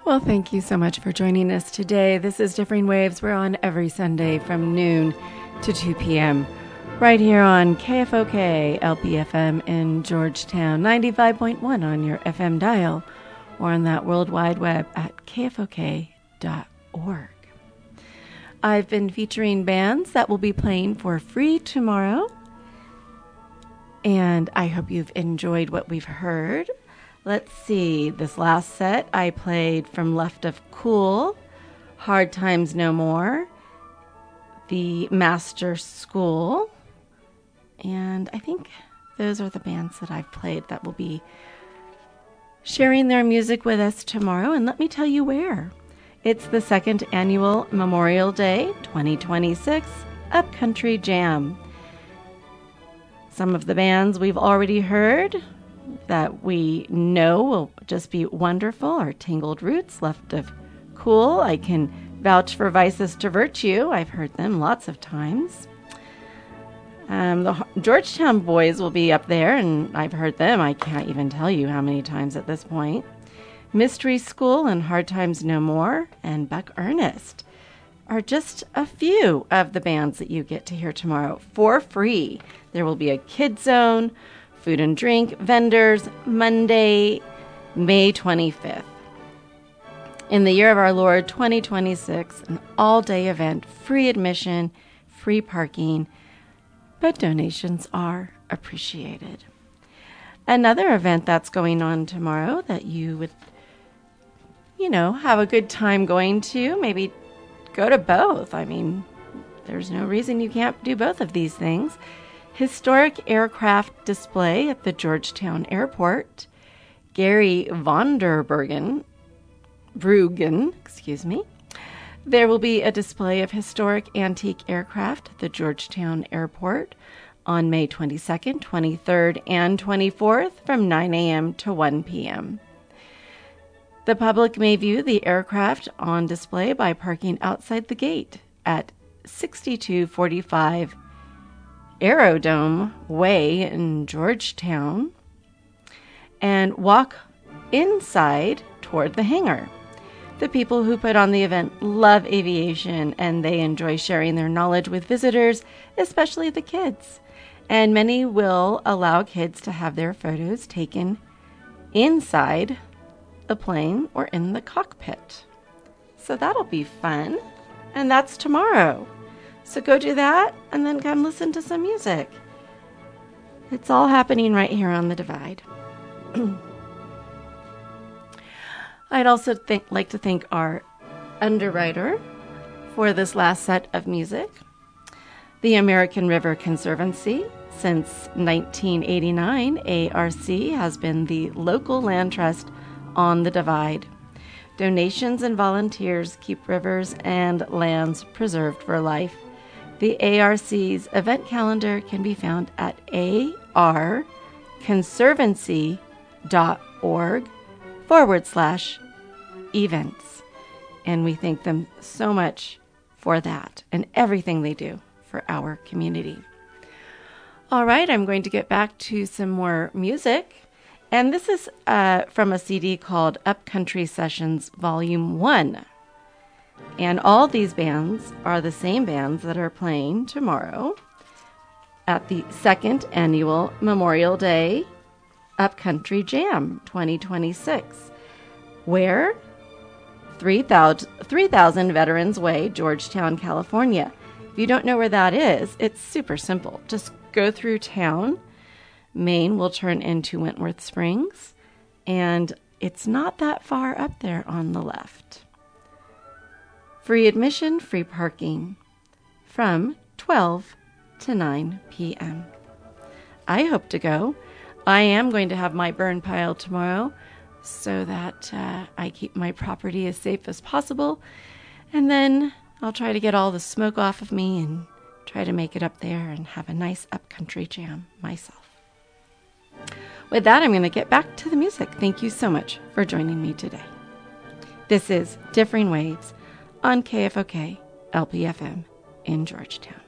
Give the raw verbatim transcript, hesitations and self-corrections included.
Well, thank you so much for joining us today. This is Differing Waves. We're on every Sunday from noon to two p.m. right here on K F O K L P F M in Georgetown, ninety-five point one on your F M dial, or on that World Wide Web at K F O K dot org. I've been featuring bands that will be playing for free tomorrow, and I hope you've enjoyed what we've heard. Let's see, this last set I played from Left of Cool, Hard Times No More, The Master School, and I think those are the bands that I've played that will be sharing their music with us tomorrow. And let me tell you where. It's the second annual Memorial Day twenty twenty-six Upcountry Jam. Some of the bands we've already heard that we know will just be wonderful are Tangled Roots, Left of Cool. I can vouch for Vices to Virtue. I've heard them lots of times. Um, the Georgetown Boys will be up there, and I've heard them. I can't even tell you how many times at this point. Mystery School and Hard Times No More and Buck Ernest are just a few of the bands that you get to hear tomorrow for free. There will be a kid zone, food and drink vendors, Monday, May twenty-fifth. In the year of our Lord twenty twenty-six, an all-day event, free admission, free parking, but donations are appreciated. Another event that's going on tomorrow that you would, you know, have a good time going to, maybe go to both. I mean, there's no reason you can't do both of these things. Historic aircraft display at the Georgetown Airport. Gary Vonderbergen, Bruggen, excuse me. There will be a display of historic antique aircraft at the Georgetown Airport on May twenty-second, twenty-third, and twenty-fourth from nine a.m. to one p.m. The public may view the aircraft on display by parking outside the gate at sixty-two forty-five Aerodome Way in Georgetown and walk inside toward the hangar. The people who put on the event love aviation, and they enjoy sharing their knowledge with visitors, especially the kids. And many will allow kids to have their photos taken inside the plane or in the cockpit. So that'll be fun. And that's tomorrow. So go do that and then come listen to some music. It's all happening right here on the Divide. I'd also think, like to thank our underwriter for this last set of music. The American River Conservancy. Since nineteen eighty-nine, A R C has been the local land trust on the Divide. Donations and volunteers keep rivers and lands preserved for life. The A R C's event calendar can be found at a r conservancy dot org forward slash events. And we thank them so much for that and everything they do for our community. All right, I'm going to get back to some more music. And this is uh, from a C D called Upcountry Sessions Volume one. And all these bands are the same bands that are playing tomorrow at the second annual Memorial Day Upcountry Jam twenty twenty-six, where three thousand Veterans Way, Georgetown, California. If you don't know where that is, it's super simple. Just go through town. Maine will turn into Wentworth Springs, and it's not that far up there on the left. Free admission, free parking from twelve to nine p.m. I hope to go. I am going to have my burn pile tomorrow so that uh, I keep my property as safe as possible. And then I'll try to get all the smoke off of me and try to make it up there and have a nice upcountry jam myself. With that, I'm going to get back to the music. Thank you so much for joining me today. This is Differing Waves on K F O K L P F M in Georgetown.